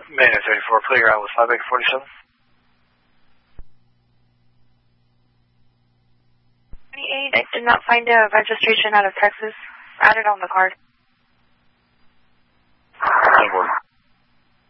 Manual 34, playground with 547. 28, I did not find a registration out of Texas. Added on the card. 10-4.